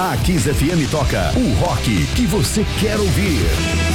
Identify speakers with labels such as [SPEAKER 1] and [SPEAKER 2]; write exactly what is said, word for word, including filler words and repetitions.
[SPEAKER 1] A Kiss F M toca o rock que você quer ouvir.